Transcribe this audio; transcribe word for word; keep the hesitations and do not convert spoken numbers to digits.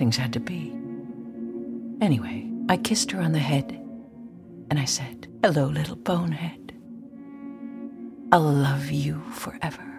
Things had to be. Anyway, I kissed her on the head, and I said, "Hello, little bonehead. I'll love you forever."